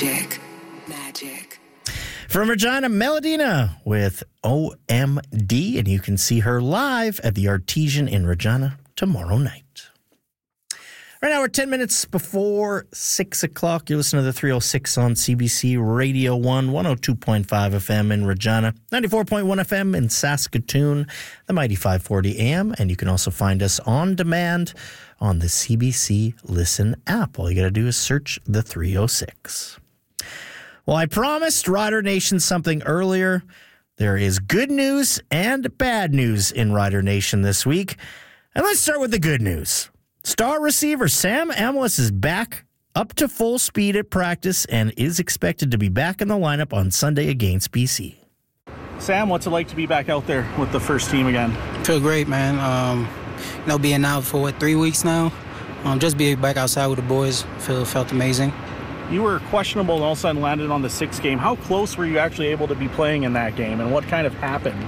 Magic. From Regina, Melodina with OMD, and you can see her live at the Artesian in Regina tomorrow night. Right now, we're 10 minutes before 6 o'clock. You're listening to the 306 on CBC Radio 1, 102.5 FM in Regina, 94.1 FM in Saskatoon, the mighty 540 AM, and you can also find us on demand on the CBC Listen app. All you got to do is search the 306. Well, I promised Rider Nation something earlier. There is good news and bad news in Rider Nation this week. And let's start with the good news. Star receiver Sam Amolis is back up to full speed at practice and is expected to be back in the lineup on Sunday against BC. Sam, what's it like to be back out there with the first team again? Feel great, man. Being out for 3 weeks now, just being back outside with the boys felt amazing. You were questionable and all of a sudden landed on the 6th game. How close were you actually able to be playing in that game, and what kind of happened?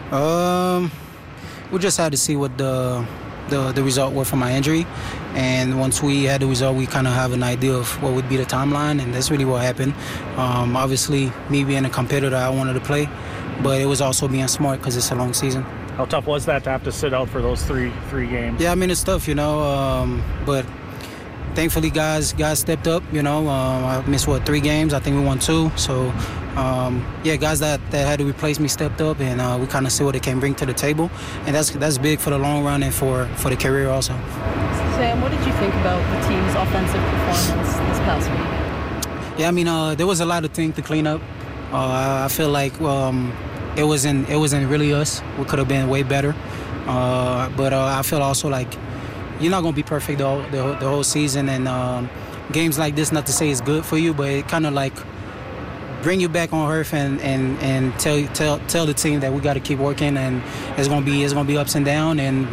We just had to see what the result was for my injury, and once we had the result, we kind of have an idea of what would be the timeline, and that's really what happened. Obviously, me being a competitor, I wanted to play, but it was also being smart because it's a long season. How tough was that to have to sit out for those three games? Yeah, I mean, it's tough, but thankfully guys stepped up. I missed 3 games. I think we won 2. So guys that had to replace me stepped up, and we kind of see what it can bring to the table, and that's big for the long run and for the career also. Sam, what did you think about the team's offensive performance this past week? Yeah, I mean, there was a lot of things to clean up. I feel like it wasn't really us. We could have been way better, but I feel also like you're not going to be perfect the whole season, and games like this, not to say it's good for you, but it kind of like bring you back on earth and tell the team that we got to keep working, and it's going to be ups and downs, and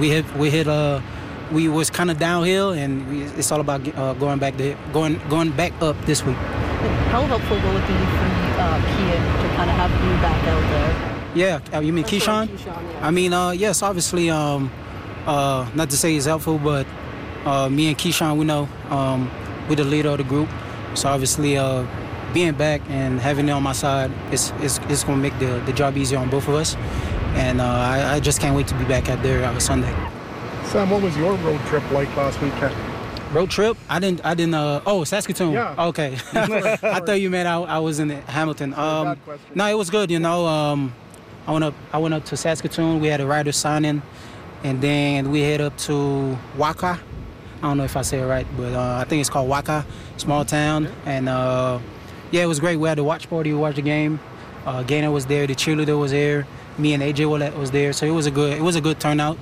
we was kind of downhill, and it's all about going back up this week. How helpful will it be for Kian to kind of have you back out there? Yeah, you mean Keyshawn? Yeah. I mean, yes, obviously. Not to say it's helpful, but me and Keyshawn, we know we're the leader of the group. So obviously, being back and having it on my side, it's going to make the job easier on both of us. And I just can't wait to be back out there Sunday. Sam, what was your road trip like last weekend? Road trip? I didn't. Saskatoon. Yeah. Okay. I thought you meant I was in Hamilton. No, it was good. I went up to Saskatoon. We had a rider signing. And then we head up to Waka. I don't know if I say it right, but I think it's called Waka, small town. And it was great. We had a watch party. We watched the game. Gainer was there. The cheerleader was there. Me and AJ was there. So it was a good turnout.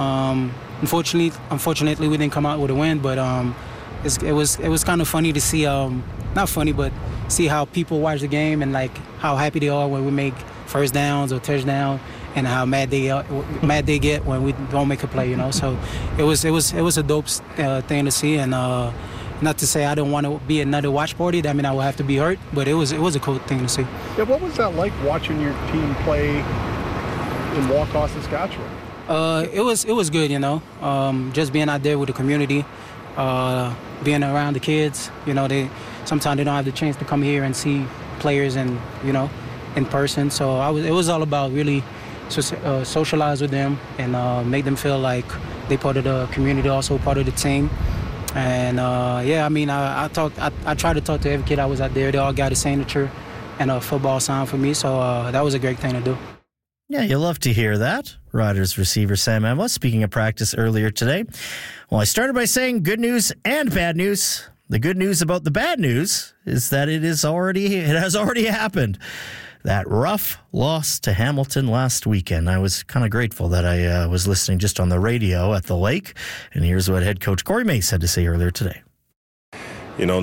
Unfortunately, we didn't come out with a win. But it was kind of funny to see. Not funny, but see how people watch the game and like how happy they are when we make first downs or touchdown, and how mad they get when we don't make a play, So it was a dope thing to see, and not to say I don't want to be another watch party. I mean, I will have to be hurt, but it was a cool thing to see. Yeah, what was that like watching your team play in Waukesha, Saskatchewan? It was good, just being out there with the community, being around the kids. They sometimes they don't have the chance to come here and see players and in person. So it was all about really socialize with them and make them feel like they part of the community, also part of the team. And I tried to talk to every kid I was out there. They all got a signature and a football sign for me. So that was a great thing to do. Yeah, you love to hear that. Riders receiver Sam Amolis speaking of practice earlier today. Well, I started by saying good news and bad news. The good news about the bad news is that it has already happened. That rough loss to Hamilton last weekend. I was kind of grateful that I was listening just on the radio at the lake. And here's what head coach Corey Mace had to say earlier today.